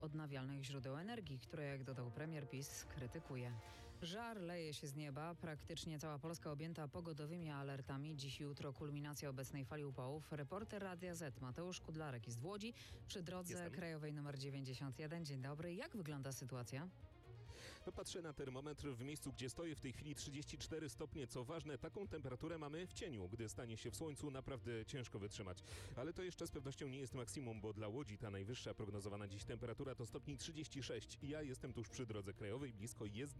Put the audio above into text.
odnawialnych źródeł energii, które, jak dodał premier PiS, krytykuje. Żar leje się z nieba. Praktycznie cała Polska objęta pogodowymi alertami. Dziś i jutro kulminacja obecnej fali upałów. Reporter Radia Z Mateusz Kudlarek jest w Łodzi przy drodze krajowej nr 91. Dzień dobry. Jak wygląda sytuacja? Patrzę na termometr w miejscu, gdzie stoję, w tej chwili 34 stopnie. Co ważne, taką temperaturę mamy w cieniu. Gdy stanie się w słońcu, naprawdę ciężko wytrzymać. Ale to jeszcze z pewnością nie jest maksimum, bo dla Łodzi ta najwyższa prognozowana dziś temperatura to stopni 36. Ja jestem tuż przy drodze krajowej, blisko jezdni.